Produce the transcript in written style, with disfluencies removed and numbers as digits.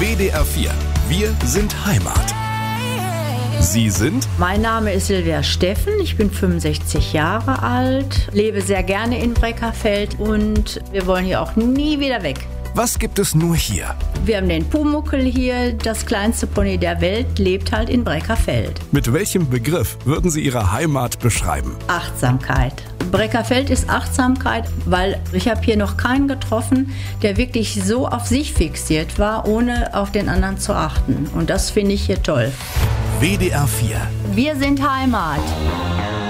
WDR 4. Wir sind Heimat. Sie sind? Mein Name ist Silvia Steffen, ich bin 65 Jahre alt, lebe sehr gerne in Breckerfeld und wir wollen hier auch nie wieder weg. Was gibt es nur hier? Wir haben den Pumuckl hier, das kleinste Pony der Welt, lebt halt in Breckerfeld. Mit welchem Begriff würden Sie Ihre Heimat beschreiben? Achtsamkeit. Breckerfeld ist Achtsamkeit, weil ich habe hier noch keinen getroffen, der wirklich so auf sich fixiert war, ohne auf den anderen zu achten. Und das finde ich hier toll. WDR 4. Wir sind Heimat.